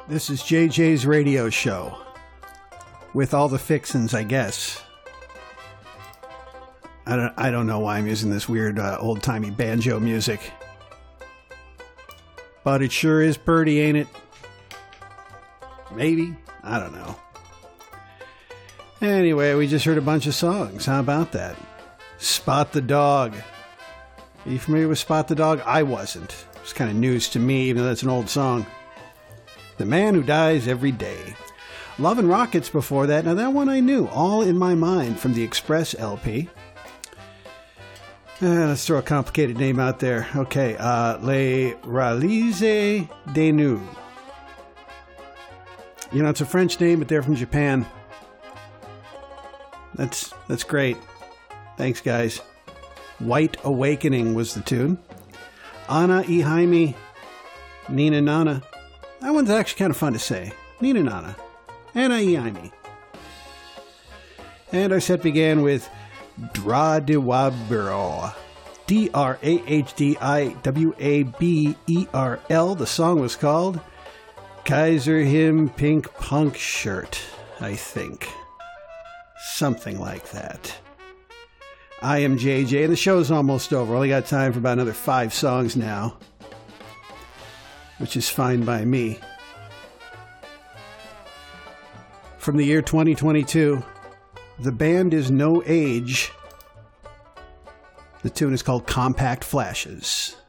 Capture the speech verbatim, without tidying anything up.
This is J J's radio show. With all the fixins, I guess. I don't, I don't know why I'm using this weird uh, old-timey banjo music. But it sure is pretty, ain't it? Maybe? I don't know. Anyway, we just heard a bunch of songs. How about that? Spot the Dog. Are you familiar with Spot the Dog? I wasn't. It's kind of news to me, even though that's an old song. The Man Who Dies Every Day. Love and Rockets before that. Now that one I knew. All in My Mind from the Express L P. Uh, let's throw a complicated name out there. Okay. Uh, Les Réalises des Nous. You know, it's a French name, but they're from Japan. That's that's great. Thanks, guys. White Awakening was the tune. Ana y Jaime, Nina Nana. That one's actually kind of fun to say. Nina Nana. Ana y Jaime. And our set began with Dra de Wabberl. D R A H D I W A B E R L. The song was called Kaiser Him Pink Punk Shirt, I think. Something like that. I am J J, and the show's almost over. Only got time for about another five songs now, which is fine by me. From the year twenty twenty-two, the band is No Age. The tune is called Compact Flashes.